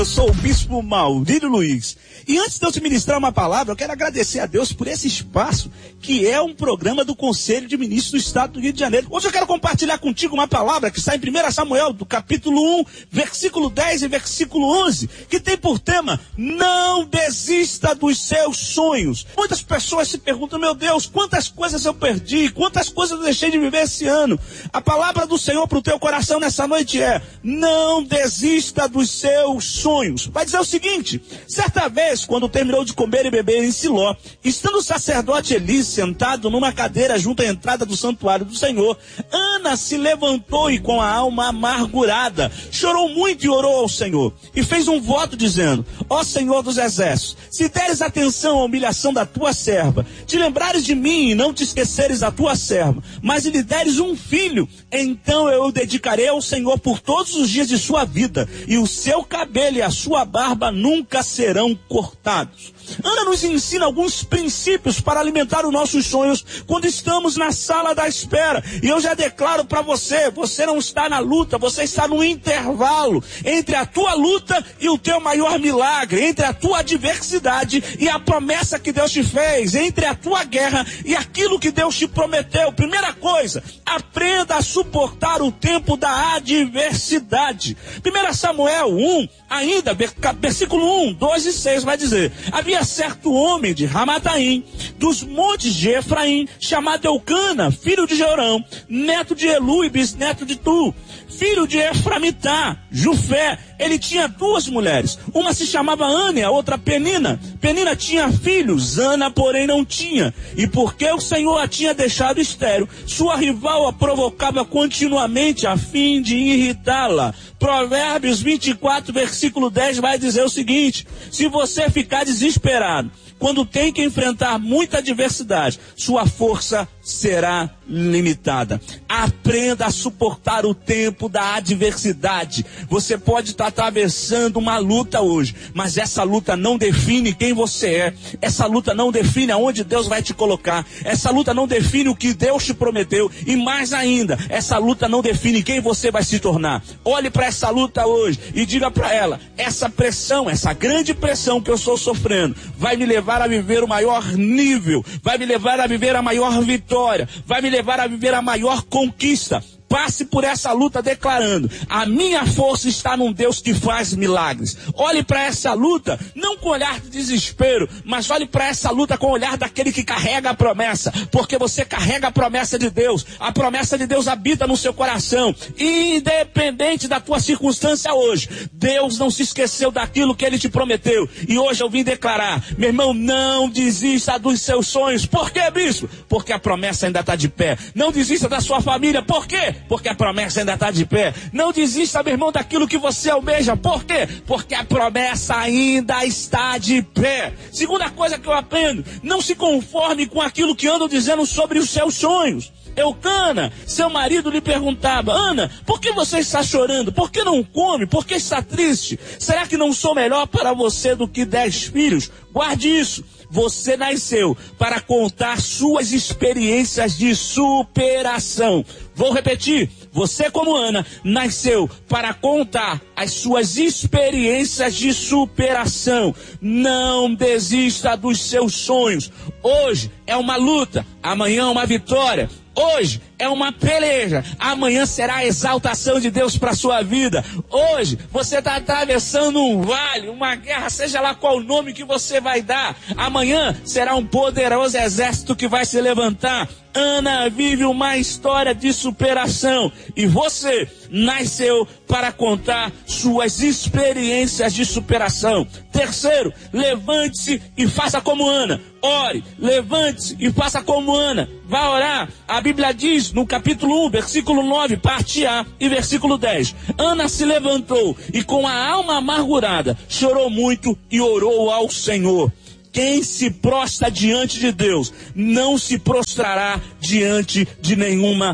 Eu sou o Bispo Maurílio Luiz. E antes de eu te ministrar uma palavra, eu quero agradecer a Deus por esse espaço, que é um programa do Conselho de Ministros do Estado do Rio de Janeiro. Hoje eu quero compartilhar contigo uma palavra que está em 1 Samuel, do capítulo 1, versículo 10 e versículo 11, que tem por tema: não desista dos seus sonhos. Muitas pessoas se perguntam: meu Deus, quantas coisas eu perdi, quantas coisas eu deixei de viver esse ano. A palavra do Senhor para o teu coração nessa noite é: não desista dos seus sonhos. Vai dizer o seguinte: certa vez, quando terminou de comer e beber em Siló, estando o sacerdote Eli sentado numa cadeira junto à entrada do santuário do Senhor, Ana se levantou e, com a alma amargurada, chorou muito e orou ao Senhor, e fez um voto dizendo: ó Senhor dos exércitos, se deres atenção à humilhação da tua serva, te lembrares de mim e não te esqueceres da tua serva, mas lhe deres um filho, então eu o dedicarei ao Senhor por todos os dias de sua vida, e o seu cabelo e a sua barba nunca serão cortados. Ana nos ensina alguns princípios para alimentar os nossos sonhos quando estamos na sala da espera. E eu já declaro para você: você não está na luta, você está no intervalo entre a tua luta e o teu maior milagre, entre a tua adversidade e a promessa que Deus te fez, entre a tua guerra e aquilo que Deus te prometeu. Primeira coisa, aprenda a suportar o tempo da adversidade. 1 Samuel 1, ainda, versículo 1, 2 e 6 vai dizer: havia certo homem de Ramataim, dos montes de Efraim, chamado Eucana, filho de Jorão, neto de Elu e bisneto de Tu, filho de Eframitá, Jufé. Ele tinha duas mulheres, uma se chamava Ana e a outra Penina. Penina tinha filhos, Ana porém não tinha, e porque o Senhor a tinha deixado estéril, sua rival a provocava continuamente a fim de irritá-la. Provérbios 24, versículo 10 vai dizer o seguinte: se você ficar desesperado quando tem que enfrentar muita adversidade, sua força será limitada. Aprenda a suportar o tempo da adversidade. Você pode estar atravessando uma luta hoje, mas essa luta não define quem você é. Essa luta não define aonde Deus vai te colocar. Essa luta não define o que Deus te prometeu. E mais ainda, essa luta não define quem você vai se tornar. Olhe para essa luta hoje e diga para ela: essa pressão, essa grande pressão que eu estou sofrendo, vai me levar a viver o maior nível, vai me levar a viver a maior vitória, vai me levar a viver a maior conquista. Passe por essa luta declarando: a minha força está num Deus que faz milagres. Olhe para essa luta não com olhar de desespero, mas olhe para essa luta com o olhar daquele que carrega a promessa, porque você carrega a promessa de Deus. A promessa de Deus habita no seu coração, independente da tua circunstância hoje. Deus não se esqueceu daquilo que Ele te prometeu, e hoje eu vim declarar: meu irmão, não desista dos seus sonhos. Por quê, bispo? Porque a promessa ainda está de pé. Não desista da sua família. Por quê? Porque a promessa ainda está de pé. Não desista, meu irmão, daquilo que você almeja. Por quê? Porque a promessa ainda está de pé. Segunda coisa que eu aprendo: não se conforme com aquilo que andam dizendo sobre os seus sonhos. Eucana, seu marido, lhe perguntava: Ana, por que você está chorando? Por que não come? Por que está triste? Será que não sou melhor para você do que 10 filhos? Guarde isso. Você nasceu para contar suas experiências de superação. Vou repetir: você, como Ana, nasceu para contar as suas experiências de superação. Não desista dos seus sonhos. Hoje é uma luta, amanhã é uma vitória. Hoje é uma peleja, amanhã será a exaltação de Deus para a sua vida. Hoje você está atravessando um vale, uma guerra, seja lá qual o nome que você vai dar. Amanhã será um poderoso exército que vai se levantar. Ana vive uma história de superação, e você nasceu para contar suas experiências de superação. Terceiro, levante-se e faça como Ana. Ore, levante-se e faça como Ana. Vá orar. A Bíblia diz no capítulo 1, versículo 9, parte A, e versículo 10. Ana se levantou e, com a alma amargurada, chorou muito e orou ao Senhor. Quem se prostra diante de Deus não se prostrará diante de nenhuma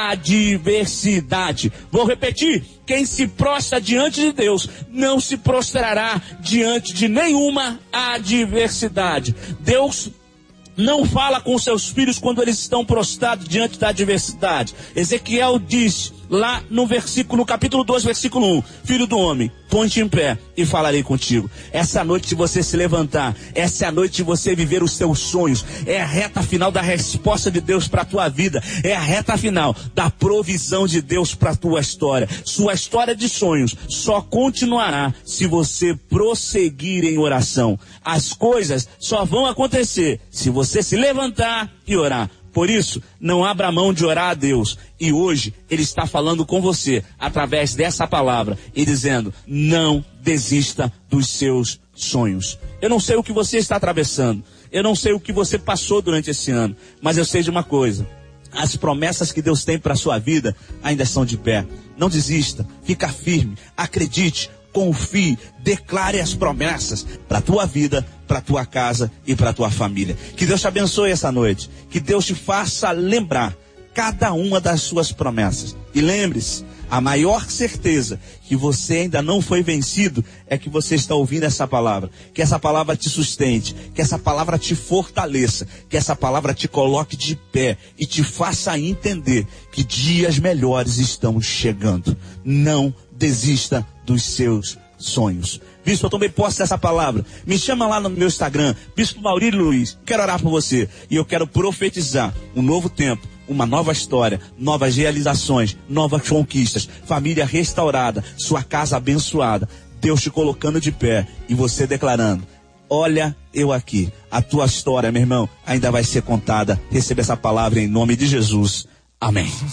adversidade. Vou repetir: quem se prostra diante de Deus não se prostrará diante de nenhuma adversidade. Deus não fala com seus filhos quando eles estão prostrados diante da adversidade. Ezequiel diz lá no capítulo 2, versículo 1: filho do homem, Ponte em pé e falarei contigo. Essa noite de você se levantar, essa é a noite de você viver os seus sonhos, é a reta final da resposta de Deus para a tua vida, é a reta final da provisão de Deus para a tua história. Sua história de sonhos só continuará se você prosseguir em oração. As coisas só vão acontecer se você se levantar e orar. Por isso, não abra mão de orar a Deus. E hoje, Ele está falando com você, através dessa palavra, e dizendo, não desista dos seus sonhos. Eu não sei o que você está atravessando, eu não sei o que você passou durante esse ano, mas eu sei de uma coisa, as promessas que Deus tem para a sua vida ainda estão de pé. Não desista, fica firme, acredite, confie, declare as promessas para a tua vida, para a tua casa e para a tua família. Que Deus te abençoe essa noite. Que Deus te faça lembrar cada uma das suas promessas. E lembre-se, a maior certeza que você ainda não foi vencido é que você está ouvindo essa palavra. Que essa palavra te sustente, que essa palavra te fortaleça, que essa palavra te coloque de pé e te faça entender que dias melhores estão chegando. Não desista dos seus sonhos. Bispo, eu tomei posse dessa palavra. Me chama lá no meu Instagram, Bispo Maurílio Luiz. Quero orar por você e eu quero profetizar um novo tempo, uma nova história, novas realizações, novas conquistas, família restaurada, sua casa abençoada, Deus te colocando de pé e você declarando, olha eu aqui, a tua história, meu irmão, ainda vai ser contada. Receba essa palavra em nome de Jesus. Amém.